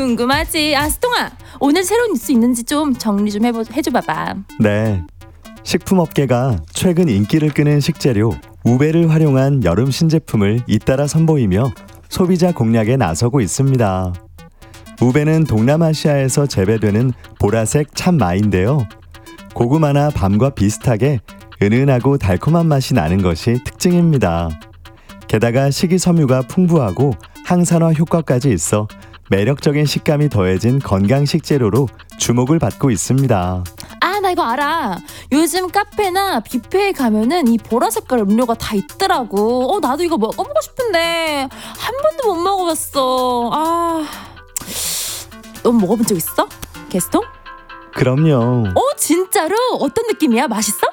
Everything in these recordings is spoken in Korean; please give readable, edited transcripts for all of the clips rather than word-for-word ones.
궁금하지. 스통아, 오늘 새로운 뉴스 있는지 좀 정리 좀 해줘봐봐. 네, 식품업계가 최근 인기를 끄는 식재료 우베를 활용한 여름 신제품을 잇따라 선보이며 소비자 공략에 나서고 있습니다. 우베는 동남아시아에서 재배되는 보라색 참마인데요. 고구마나 밤과 비슷하게 은은하고 달콤한 맛이 나는 것이 특징입니다. 게다가 식이섬유가 풍부하고 항산화 효과까지 있어 매력적인 식감이 더해진 건강 식재료로 주목을 받고 있습니다. 나 이거 알아. 요즘 카페나 뷔페에 가면은 이 보라 색깔 음료가 다 있더라고. 나도 이거 먹어보고 싶은데 한 번도 못 먹어봤어. 넌 먹어본 적 있어? 게스통? 그럼요. 진짜로? 어떤 느낌이야? 맛있어?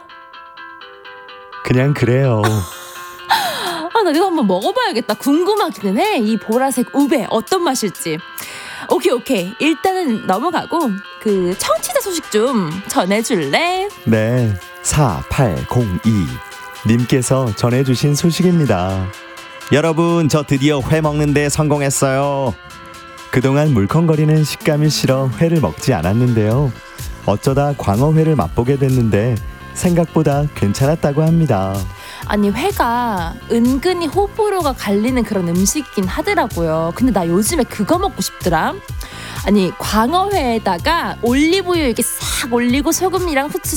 그냥 그래요. 나 이거 한번 먹어봐야겠다. 궁금하기는 해. 이 보라색 우베 어떤 맛일지. 오케이. 일단은 넘어가고 그 청취자 소식 좀 전해줄래? 네, 4802 님께서 전해주신 소식입니다. 여러분, 저 드디어 회 먹는데 성공했어요. 그동안 물컹거리는 식감이 싫어 회를 먹지 않았는데요. 어쩌다 광어회를 맛보게 됐는데 생각보다 괜찮았다고 합니다. 아니, 회가 은근히 호불호가 갈리는 그런 음식이긴 하더라고요. 근데 나 요즘에 그거 먹고 싶더라. 아니, 광어회에다가 올리브유 이렇게 싹 올리고 소금이랑 후추